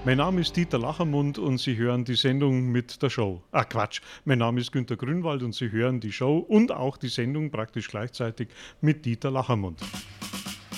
Mein Name ist Dieter Lachermund und Sie hören die Sendung mit der Show. Ah, Quatsch. Mein Name ist Günter Grünwald und Sie hören die Show und auch die Sendung praktisch gleichzeitig mit Dieter Lachermund.